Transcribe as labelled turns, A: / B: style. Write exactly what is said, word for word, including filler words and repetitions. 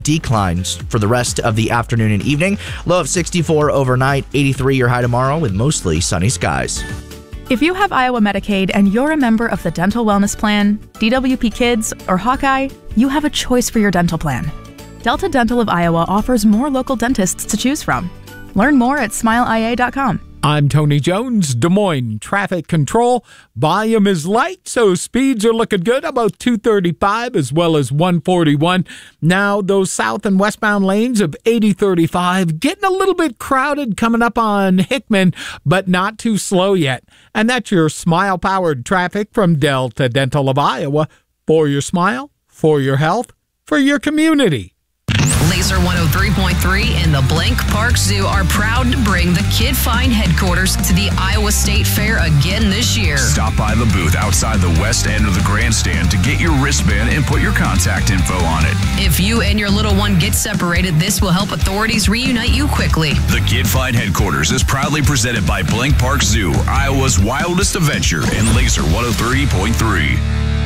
A: declines for the rest of the afternoon and evening. Low of sixty-four overnight, eighty-three your high tomorrow with mostly sunny skies.
B: If you have Iowa Medicaid and you're a member of the Dental Wellness Plan, D W P Kids, or Hawkeye, you have a choice for your dental plan. Delta Dental of Iowa offers more local dentists to choose from. Learn more at smile I A dot com.
C: I'm Tony Jones, Des Moines Traffic Control. Volume is light, so speeds are looking good, about two thirty-five as well as one forty-one. Now, those south and westbound lanes of eighty thirty-five getting a little bit crowded coming up on Hickman, but not too slow yet. And that's your smile-powered traffic from Delta Dental of Iowa. For your smile, for your health, for your community.
D: Laser one oh three point three and the Blank Park Zoo are proud to bring the Kid Find headquarters to the Iowa State Fair again this year.
E: Stop by the booth outside the west end of the grandstand to get your wristband and put your contact info on it.
D: If you and your little one get separated, this will help authorities reunite you quickly.
E: The Kid Find headquarters is proudly presented by Blank Park Zoo, Iowa's wildest adventure, and Laser one oh three point three.